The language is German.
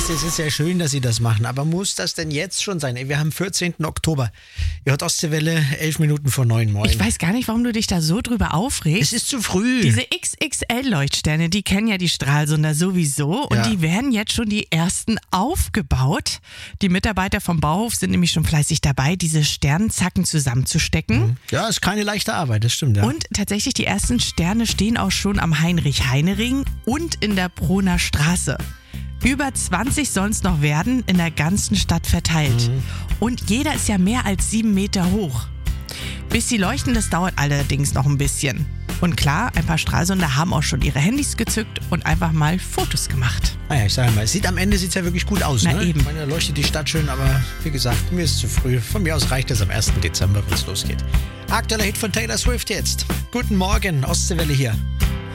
weißt du, es ist ja schön, dass Sie das machen, aber muss das denn jetzt schon sein? Wir haben 14. Oktober. Ihr hört Ostseewelle, 11 Minuten vor 9 Moin. Ich weiß gar nicht, warum du dich da so drüber aufregst. Es ist zu früh. Diese XXL-Leuchtsterne, die kennen ja die Strahlsonder sowieso und die werden jetzt schon die ersten aufgebaut. Die Mitarbeiter vom Bauhof sind nämlich schon fleißig dabei, diese Sternenzacken zusammenzustecken. Ja, ist keine leichte Arbeit, das stimmt. Ja. Und tatsächlich, die ersten Sterne stehen auch schon am Heinrich-Heine-Ring und in der Prohner Straße. Über 20 sollen es noch werden, in der ganzen Stadt verteilt. Und jeder ist ja mehr als 7 Meter hoch. Bis sie leuchten, das dauert allerdings noch ein bisschen. Und klar, ein paar Strahlsonder haben auch schon ihre Handys gezückt und einfach mal Fotos gemacht. Naja, ich sage mal, es sieht ja wirklich gut aus. Na ne? eben. Ich meine, da leuchtet die Stadt schön, aber wie gesagt, mir ist zu früh. Von mir aus reicht es am 1. Dezember, wenn es losgeht. Aktueller Hit von Taylor Swift jetzt. Guten Morgen, Ostseewelle hier.